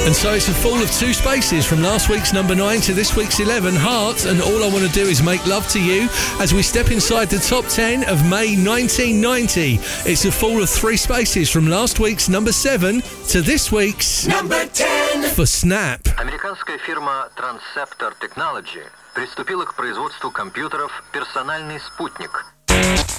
And so it's a fall of 2 spaces from last week's number 9 to this week's 11, Heart, and All I Want to Do Is Make Love to You, as we step inside the top 10 of May 1990. It's a fall of 3 spaces from last week's number 7 to this week's number 10 for Snap. Американская фирма Transceptor Technology приступила к производству компьютеров «Персональный спутник».